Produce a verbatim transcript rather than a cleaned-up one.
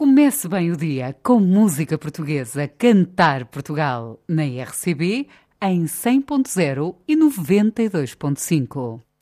Comece bem o dia com música portuguesa, Cantar Portugal, na R C B, em cem ponto zero e noventa e dois ponto cinco.